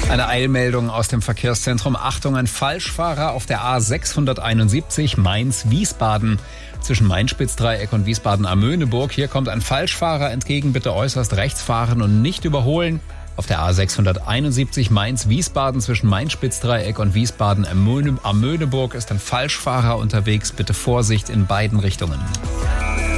Eine Eilmeldung aus dem Verkehrszentrum. Achtung, ein Falschfahrer auf der A671 Mainz-Wiesbaden. Zwischen Main-Spitz-Dreieck und Wiesbaden-Amöneburg. Hier kommt ein Falschfahrer entgegen. Bitte äußerst rechts fahren und nicht überholen. Auf der A671 Mainz-Wiesbaden zwischen Main-Spitz-Dreieck und Wiesbaden-Amöneburg ist ein Falschfahrer unterwegs. Bitte Vorsicht in beiden Richtungen.